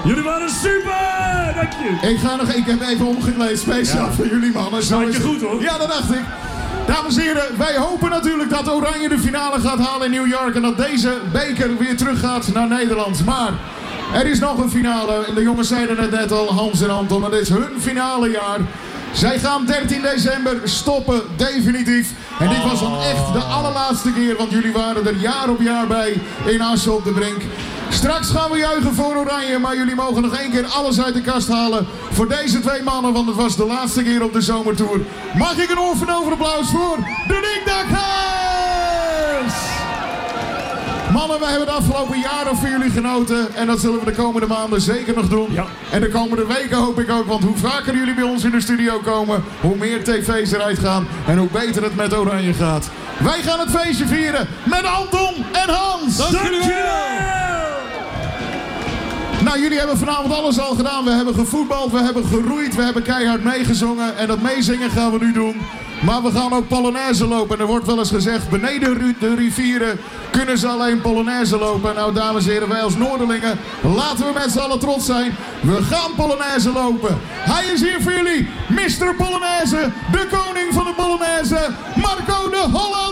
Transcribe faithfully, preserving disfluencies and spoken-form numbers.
Jullie waren super! Dank je! Ik ga nog, ik heb even omgekleed, speciaal ja. voor jullie mannen. Zo is je goed hoor. Ja, dat dacht ik. Dames en heren, wij hopen natuurlijk dat Oranje de finale gaat halen in New York. En dat deze beker weer terug gaat naar Nederland. Maar er is nog een finale. De jongens zeiden het net al, Hans en Anton. Het is hun finale jaar. Zij gaan dertien december stoppen, definitief. En dit was dan echt de allerlaatste keer, want jullie waren er jaar op jaar bij in Assen op de Brink. Straks gaan we juichen voor Oranje, maar jullie mogen nog één keer alles uit de kast halen voor deze twee mannen, want het was de laatste keer op de zomertour. Mag ik een oorverdovend applaus voor de Dikdakers! Mannen, we hebben de afgelopen jaren voor jullie genoten en dat zullen we de komende maanden zeker nog doen. Ja. En de komende weken hoop ik ook, want hoe vaker jullie bij ons in de studio komen, hoe meer tv's eruit gaan en hoe beter het met Oranje gaat. Wij gaan het feestje vieren met Anton en Hans. Dank jullie wel! Nou, jullie hebben vanavond alles al gedaan. We hebben gevoetbald, we hebben geroeid, we hebben keihard meegezongen. En dat meezingen gaan we nu doen. Maar we gaan ook Polonaise lopen. En er wordt wel eens gezegd, beneden de rivieren kunnen ze alleen Polonaise lopen. Nou, dames en heren, wij als Noorderlingen, laten we met z'n allen trots zijn. We gaan Polonaise lopen. Hij is hier voor jullie, mister Polonaise, de koning van de Polonaise, Marco de Holland.